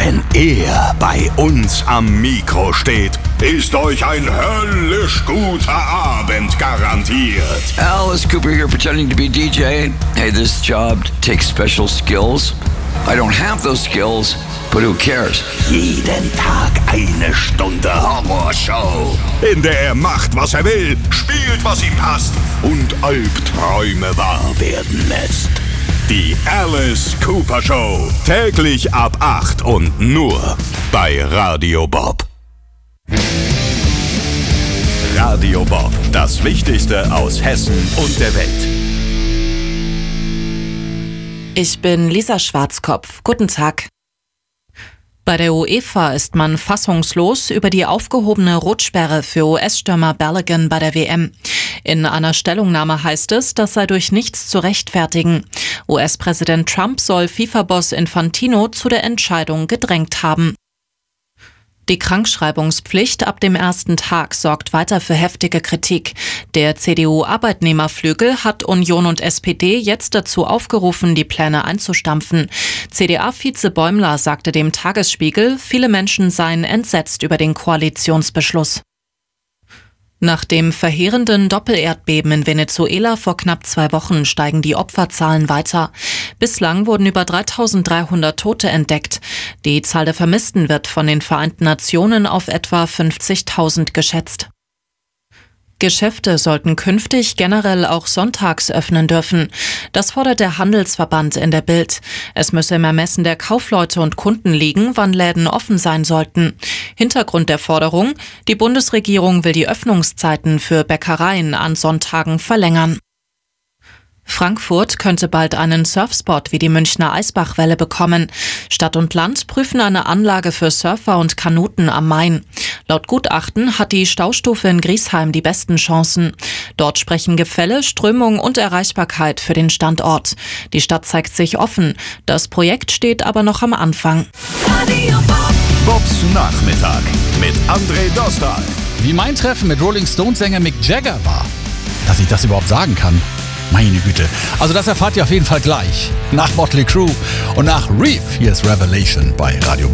Wenn er bei uns am Mikro steht, ist euch ein höllisch guter Abend garantiert. Alice Cooper here pretending to be DJ. Hey, this job takes special skills. I don't have those skills, but who cares? Jeden Tag eine Stunde Horrorshow, in der er macht, was er will, spielt, was ihm passt und Albträume wahr werden lässt. Die Alice Cooper Show. Täglich ab 8 und nur bei Radio Bob. Radio Bob. Das Wichtigste aus Hessen und der Welt. Ich bin Lisa Schwarzkopf. Guten Tag. Bei der UEFA ist man fassungslos über die aufgehobene Rotsperre für US-Stürmer Balogun bei der WM. In einer Stellungnahme heißt es, das sei durch nichts zu rechtfertigen. US-Präsident Trump soll FIFA-Boss Infantino zu der Entscheidung gedrängt haben. Die Krankschreibungspflicht ab dem ersten Tag sorgt weiter für heftige Kritik. Der CDU-Arbeitnehmerflügel hat Union und SPD jetzt dazu aufgerufen, die Pläne einzustampfen. CDA-Vize Bäumler sagte dem Tagesspiegel, viele Menschen seien entsetzt über den Koalitionsbeschluss. Nach dem verheerenden Doppelerdbeben in Venezuela vor knapp 2 Wochen steigen die Opferzahlen weiter. Bislang wurden über 3.300 Tote entdeckt. Die Zahl der Vermissten wird von den Vereinten Nationen auf etwa 50.000 geschätzt. Geschäfte sollten künftig generell auch sonntags öffnen dürfen. Das fordert der Handelsverband in der Bild. Es müsse im Ermessen der Kaufleute und Kunden liegen, wann Läden offen sein sollten. Hintergrund der Forderung: Die Bundesregierung will die Öffnungszeiten für Bäckereien an Sonntagen verlängern. Frankfurt könnte bald einen Surfspot wie die Münchner Eisbachwelle bekommen. Stadt und Land prüfen eine Anlage für Surfer und Kanuten am Main. Laut Gutachten hat die Staustufe in Griesheim die besten Chancen. Dort sprechen Gefälle, Strömung und Erreichbarkeit für den Standort. Die Stadt zeigt sich offen. Das Projekt steht aber noch am Anfang. Bobs Nachmittag mit André Dostal. Wie mein Treffen mit Rolling Stones-Sänger Mick Jagger war. Dass ich das überhaupt sagen kann. Meine Güte. Also das erfahrt ihr auf jeden Fall gleich. Nach Motley Crue und nach Reef. Hier ist Revelation bei Radio Bob.